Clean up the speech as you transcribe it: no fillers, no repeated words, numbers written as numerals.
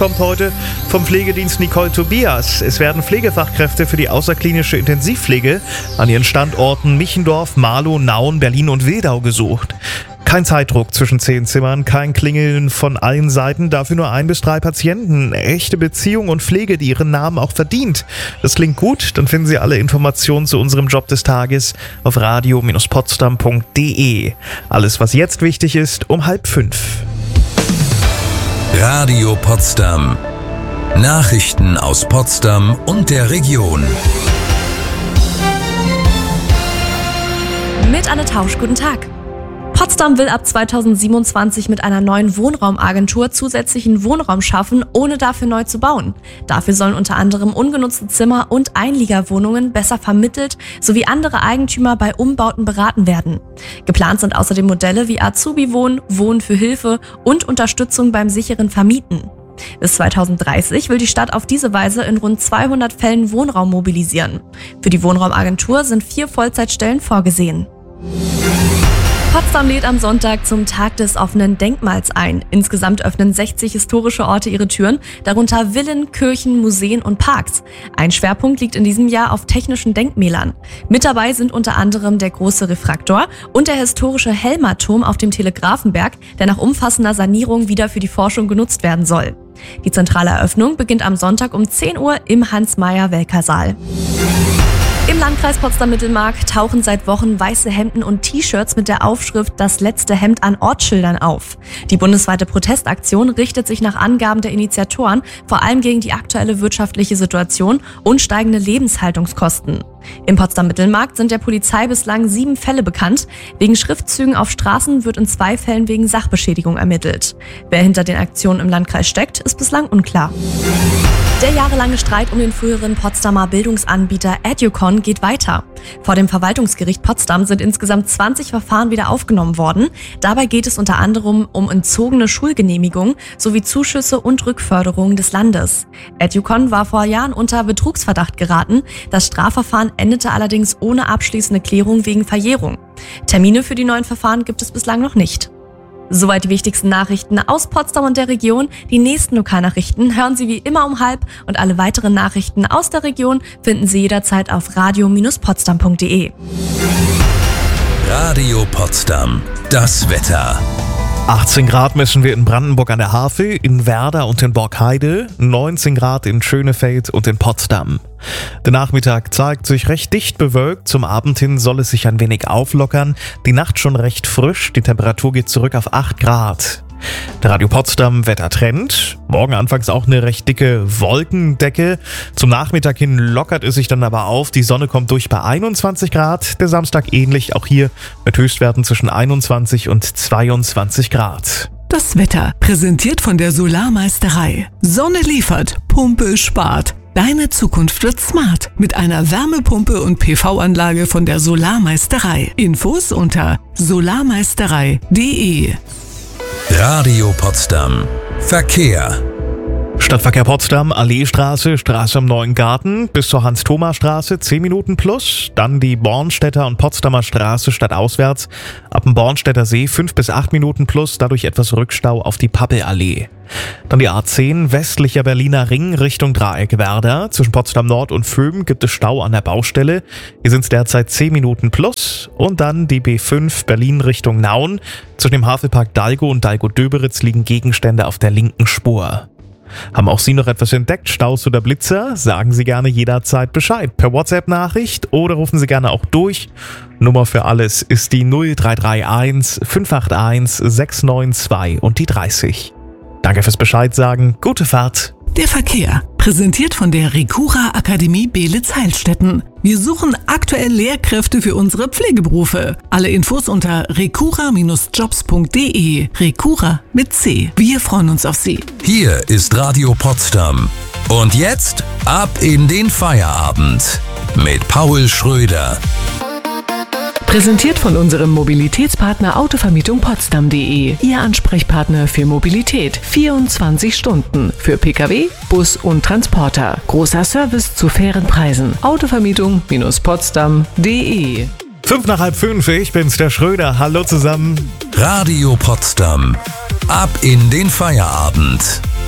Kommt heute vom Pflegedienst Nicole Tobias. Es werden Pflegefachkräfte für die außerklinische Intensivpflege an ihren Standorten Michendorf, Marlow, Nauen, Berlin und Wildau gesucht. Kein Zeitdruck zwischen 10 Zimmern, kein Klingeln von allen Seiten, dafür nur 1 bis 3 Patienten. Echte Beziehung und Pflege, die ihren Namen auch verdient. Das klingt gut, dann finden Sie alle Informationen zu unserem Job des Tages auf radio-potsdam.de. Alles, was jetzt wichtig ist, um 4:30. Radio Potsdam. Nachrichten aus Potsdam und der Region. Mit Anne Tausch, guten Tag. Potsdam will ab 2027 mit einer neuen Wohnraumagentur zusätzlichen Wohnraum schaffen, ohne dafür neu zu bauen. Dafür sollen unter anderem ungenutzte Zimmer und Einliegerwohnungen besser vermittelt sowie andere Eigentümer bei Umbauten beraten werden. Geplant sind außerdem Modelle wie Azubi-Wohnen, Wohnen für Hilfe und Unterstützung beim sicheren Vermieten. Bis 2030 will die Stadt auf diese Weise in rund 200 Fällen Wohnraum mobilisieren. Für die Wohnraumagentur sind 4 Vollzeitstellen vorgesehen. Potsdam lädt am Sonntag zum Tag des offenen Denkmals ein. Insgesamt öffnen 60 historische Orte ihre Türen, darunter Villen, Kirchen, Museen und Parks. Ein Schwerpunkt liegt in diesem Jahr auf technischen Denkmälern. Mit dabei sind unter anderem der große Refraktor und der historische Helmerturm auf dem Telegrafenberg, der nach umfassender Sanierung wieder für die Forschung genutzt werden soll. Die zentrale Eröffnung beginnt am Sonntag um 10 Uhr im Hans-Meyer-Welker-Saal. Im Landkreis Potsdam-Mittelmark tauchen seit Wochen weiße Hemden und T-Shirts mit der Aufschrift "Das letzte Hemd" an Ortsschildern auf. Die bundesweite Protestaktion richtet sich nach Angaben der Initiatoren vor allem gegen die aktuelle wirtschaftliche Situation und steigende Lebenshaltungskosten. Im Potsdam-Mittelmark sind der Polizei bislang 7 Fälle bekannt. Wegen Schriftzügen auf Straßen wird in 2 Fällen wegen Sachbeschädigung ermittelt. Wer hinter den Aktionen im Landkreis steckt, ist bislang unklar. Der jahrelange Streit um den früheren Potsdamer Bildungsanbieter Educon geht weiter. Vor dem Verwaltungsgericht Potsdam sind insgesamt 20 Verfahren wieder aufgenommen worden. Dabei geht es unter anderem um entzogene Schulgenehmigungen sowie Zuschüsse und Rückförderungen des Landes. Educon war vor Jahren unter Betrugsverdacht geraten. Das Strafverfahren endete allerdings ohne abschließende Klärung wegen Verjährung. Termine für die neuen Verfahren gibt es bislang noch nicht. Soweit die wichtigsten Nachrichten aus Potsdam und der Region. Die nächsten Lokalnachrichten hören Sie wie immer um 12:30 und alle weiteren Nachrichten aus der Region finden Sie jederzeit auf radio-potsdam.de. Radio Potsdam. Das Wetter. 18 Grad messen wir in Brandenburg an der Havel, in Werder und in Borkheide, 19 Grad in Schönefeld und in Potsdam. Der Nachmittag zeigt sich recht dicht bewölkt, zum Abend hin soll es sich ein wenig auflockern, die Nacht schon recht frisch, die Temperatur geht zurück auf 8 Grad. Der Radio Potsdam Wettertrend. Morgen anfangs auch eine recht dicke Wolkendecke. Zum Nachmittag hin lockert es sich dann aber auf. Die Sonne kommt durch bei 21 Grad. Der Samstag ähnlich, auch hier mit Höchstwerten zwischen 21 und 22 Grad. Das Wetter präsentiert von der Solarmeisterei. Sonne liefert, Pumpe spart. Deine Zukunft wird smart mit einer Wärmepumpe und PV-Anlage von der Solarmeisterei. Infos unter solarmeisterei.de. Radio Potsdam. Verkehr. Stadtverkehr Potsdam, Alleestraße, Straße am Neuen Garten bis zur Hans-Thoma-Straße, 10 Minuten plus. Dann die Bornstädter und Potsdamer Straße stadtauswärts. Ab dem Bornstädter See 5 bis 8 Minuten plus, dadurch etwas Rückstau auf die Pappelallee. Dann die A10, westlicher Berliner Ring Richtung Dreieck Werder. Zwischen Potsdam Nord und Föhm gibt es Stau an der Baustelle. Hier sind es derzeit 10 Minuten plus. Und dann die B5 Berlin Richtung Nauen. Zwischen dem Havelpark Dalgo und Dalgo-Döberitz liegen Gegenstände auf der linken Spur. Haben auch Sie noch etwas entdeckt, Staus oder Blitzer? Sagen Sie gerne jederzeit Bescheid. Per WhatsApp-Nachricht oder rufen Sie gerne auch durch. Nummer für alles ist die 0331 581 692 und die 30. Danke fürs Bescheid sagen. Gute Fahrt. Der Verkehr, präsentiert von der Recura Akademie Beelitz-Heilstätten. Wir suchen aktuell Lehrkräfte für unsere Pflegeberufe. Alle Infos unter recura-jobs.de. Recura mit C. Wir freuen uns auf Sie. Hier ist Radio Potsdam. Und jetzt ab in den Feierabend mit Paul Schröder. Präsentiert von unserem Mobilitätspartner Autovermietung Potsdam.de. Ihr Ansprechpartner für Mobilität. 24 Stunden. Für Pkw, Bus und Transporter. Großer Service zu fairen Preisen. Autovermietung-potsdam.de. 5:05, ich bin's, der Schröder. Hallo zusammen. Radio Potsdam. Ab in den Feierabend.